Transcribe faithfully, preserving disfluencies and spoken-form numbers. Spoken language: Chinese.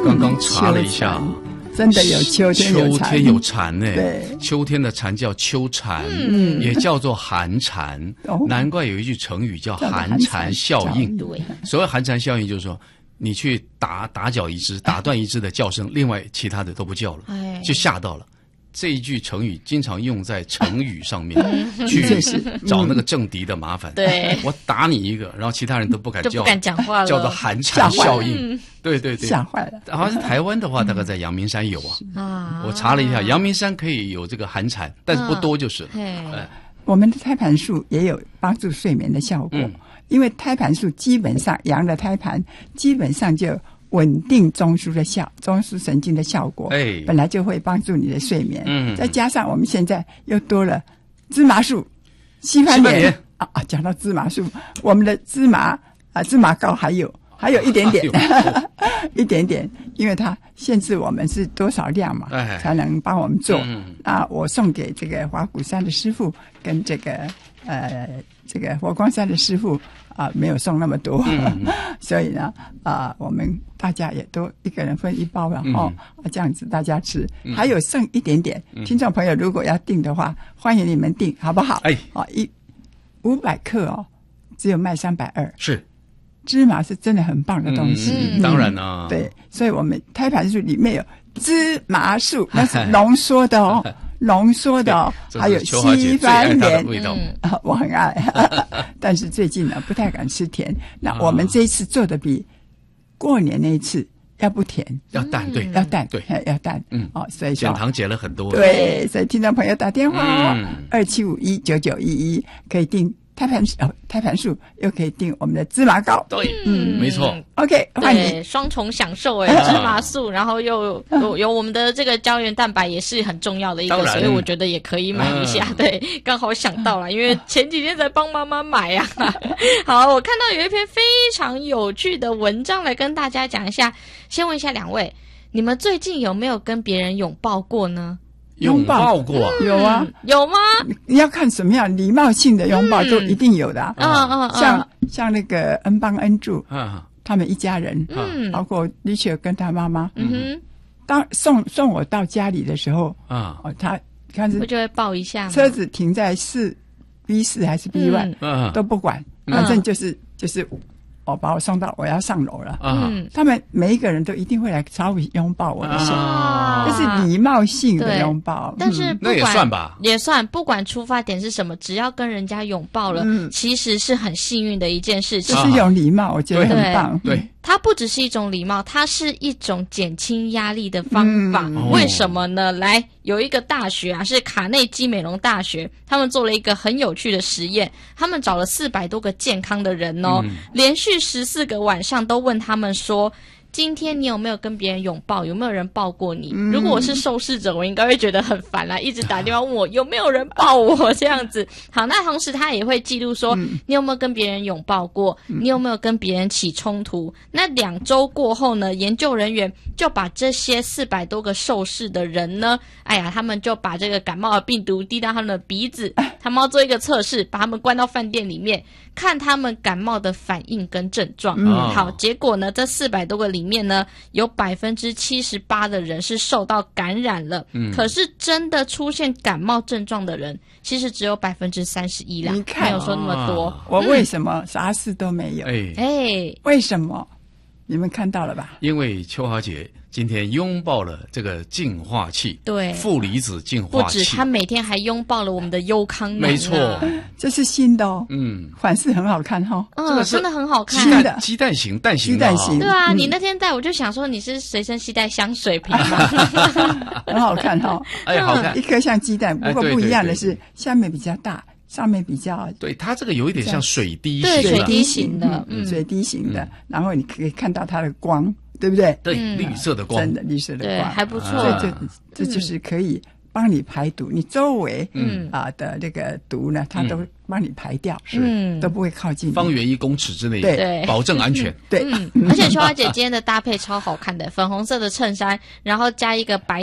刚刚查了一下， 真的有秋天有蝉， 秋天有蝉呢。 对， 秋天的蝉叫秋蝉， 嗯， 也叫做寒蝉。 哦， 难怪有一句成语叫寒蝉效应。 对， 所谓寒蝉效应就是说，你去打打搅一只，打断一只的叫声，另外其他的都不叫了， 哎， 就吓到了。这一句成语经常用在成语上面，去找那个政敌的麻烦。 对， 我打你一个，然后其他人都不敢叫， 就不敢讲话了， 叫做寒蝉效应。对对对， 吓坏了。 好像是台湾的话，大概在阳明山有啊。 啊， 我查了一下，阳明山可以有这个寒蝉，但是不多就是了。 哎， 我们的胎盘素也有帮助睡眠的效果， 嗯， 因为胎盘素基本上羊的胎盘基本上就稳定中枢的效，中枢神经的效果， 哎， 本来就会帮助你的睡眠。 嗯， 再加上我们现在又多了芝麻素、西番莲啊啊！讲到芝麻素，我们的芝麻啊芝麻膏还有还有一点点，一点点，因为它限制我们是多少量嘛， 哎， 才能帮我们做。 嗯， 那我送给这个华鼓山的师傅跟这个呃这个佛光山的师傅。啊，没有送那么多，嗯、所以呢，啊，我们大家也都一个人分一包了、嗯、哦，这样子大家吃，嗯、还有剩一点点。嗯、听众朋友如果要订的话，欢迎你们订，好不好？ 哎， 哦，一五百克哦，只有卖三百二。 是， 芝麻是真的很棒的东西， 嗯嗯、当然啦、啊。 对，所以我们胎盘素里面有芝麻素，那是浓缩的哦。浓缩的哦，还有西番莲， 嗯啊，我很爱，但是最近呢不太敢吃甜。那我们这一次做的比过年那一次要不甜， 要淡，对， 要淡， 对， 要淡，嗯，哦，所以减糖减了很多， 对，所以听众朋友打电话哦，二七五一九九一一可以订。胎盘哦，胎盘素又可以订我们的芝麻膏， 对，嗯，没错。 OK， 欢迎双重享受哎，芝麻素，然后又有有我们的这个胶原蛋白也是很重要的一个，所以我觉得也可以买一下。嗯、对，刚好想到了，因为前几天才帮妈妈买呀、啊。好，我看到有一篇非常有趣的文章来跟大家讲一下。先问一下两位，你们最近有没有跟别人拥抱过呢？ 拥抱过、啊嗯、有啊， 有吗？ 你要看什么样礼貌性的拥抱、嗯、都一定有的、啊。 嗯嗯嗯， 像像那个恩邦恩助， 嗯， 他们一家人， 嗯， 包括李雪跟他妈妈， 嗯哼， 当送送我到家里的时候， 啊、 嗯，哦，他看是我就会抱一下， 车子停在四 B 四还是 B 一， 嗯， 都不管，反正就是就是。我把我送到我要上楼了， 嗯， 他们每一个人都一定会来稍微拥抱我的手， 啊、 这是礼貌性的拥抱。 但是不管、 嗯、那也算吧， 也算，不管出发点是什么，只要跟人家拥抱了，嗯、其实是很幸运的一件事情。 这是一种礼貌，我觉得很棒。 对。对它不只是一种礼貌，它是一种减轻压力的方法。 嗯、 为什么呢？来，有一个大学啊，是卡内基美隆大学，他们做了一个很有趣的实验。他们找了四百多个健康的人哦，嗯、连续十四个晚上都问他们说，今天你有没有跟别人拥抱？有没有人抱过你？嗯、如果我是受试者，我应该会觉得很烦啦，一直打电话问我有没有人抱我这样子。好，那同时他也会记录说，嗯、你有没有跟别人拥抱过？嗯、你有没有跟别人起冲突？那两周过后呢，研究人员就把这些四百多个受试的人呢，哎呀，他们就把这个感冒的病毒滴到他们的鼻子，他们要做一个测试，把他们关到饭店里面，看他们感冒的反应跟症状。嗯、好，结果呢，这四百多个里面呢，有百分之七十八的人是受到感染了，嗯、可是真的出现感冒症状的人，其实只有百分之三十一啦， 你看没有说那么多。 啊、我为什么啥事都没有？ 哎哎， 为什么？你们看到了吧？ 因为秋华姐今天拥抱了这个净化器， 对， 负离子净化器。 不止，她每天还拥抱了我们的优康奶、啊。 没错， 这是新的哦。 嗯， 款式很好看哈、哦。 嗯， 这个是真的很好看。 鸡蛋鸡蛋型蛋型、啊、 鸡蛋型。 对啊， 嗯、 你那天带我就想说你是随身携带香水瓶吗？ 很好看哈、哦。 哎，好看。 一颗像鸡蛋，不过不一样的是、 哎、 下面比较大。上面比较对，它这个有一点像水滴型的， 对， 水滴型的， 嗯，水滴型的，然后你可以看到它的光，对不对？ 对，嗯、绿色的光， 真的绿色的光， 对，还不错。 这就这就是可以帮你排毒，你周围嗯啊的这个毒呢，它都帮你排掉， 嗯， 都不会靠近你， 方圆一公尺之内， 对， 保证安全。 对， 嗯，而且秋华姐今天的搭配超好看的，粉红色的衬衫，然后加一个白。